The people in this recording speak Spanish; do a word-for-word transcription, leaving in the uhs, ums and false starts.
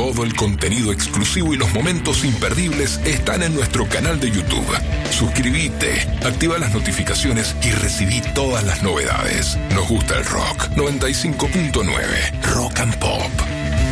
Todo el contenido exclusivo y los momentos imperdibles están en nuestro canal de YouTube. Suscríbete, activa las notificaciones y recibí todas las novedades. Nos gusta el rock. noventa y cinco punto nueve Rock and Pop.